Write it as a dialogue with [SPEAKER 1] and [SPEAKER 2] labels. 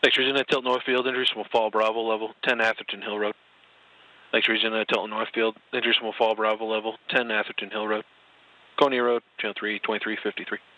[SPEAKER 1] X-rays in Tilton Northfield, injuries from Fall Bravo, level 10 Atherton Hill Road. X-rays in Tilton Northfield, injuries from Fall Bravo, level 10 Atherton Hill Road. Coney Road, channel 3, 2353.